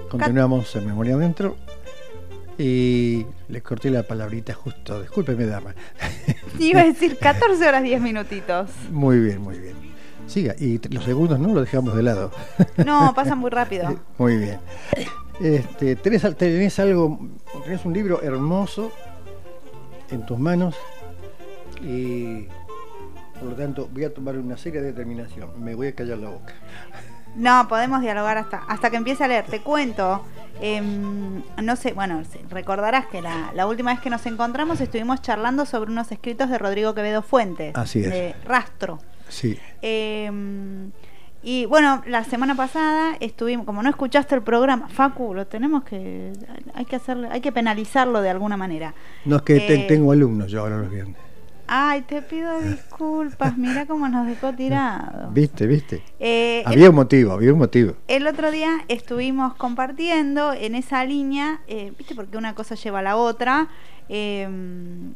Continuamos en Memoria Adentro. Y les corté la palabrita justo. Discúlpeme, dama. Iba a decir 14 horas 10 minutitos. Muy bien, muy bien. Siga. Y los segundos no los dejamos de lado. No, pasan muy rápido. Muy bien. Tenés un libro hermoso en tus manos y por lo tanto voy a tomar una seria determinación. Me voy a callar la boca. No, podemos dialogar hasta que empiece a leer. Te cuento, no sé, bueno, recordarás que la última vez que nos encontramos estuvimos charlando sobre unos escritos de Rodrigo Quevedo Fuentes. Así es. De Rastro. Sí. Y bueno, la semana pasada estuvimos, como no escuchaste el programa, Facu, hay que penalizarlo de alguna manera. No, es que tengo alumnos yo ahora los viernes. Ay, te pido disculpas, mira cómo nos dejó tirados. Viste. Había un motivo. El otro día estuvimos compartiendo en esa línea, viste, porque una cosa lleva a la otra.